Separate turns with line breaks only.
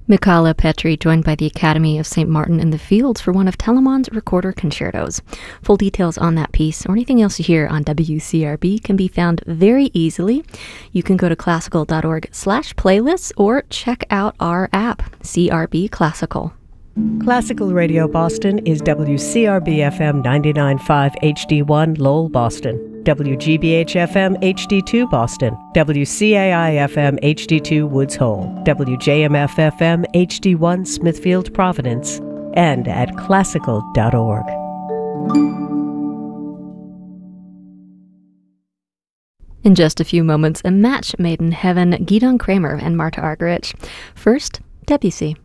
Michala Petri joined by the Academy of St. Martin in the Fields for one of Telemann's recorder concertos. Full details on that piece or anything else you hear on WCRB can be found very easily. You can go to classical.org/playlists or check out our app, CRB Classical.
Classical Radio Boston is WCRB-FM 99.5 HD1 Lowell, Boston, WGBH-FM HD2 Boston, WCAI-FM HD2 Woods Hole, WJMF-FM HD1 Smithfield, Providence, and at classical.org.
In just a few moments, a match made in heaven, Gidon Kramer and Marta Argerich. First, Debussy.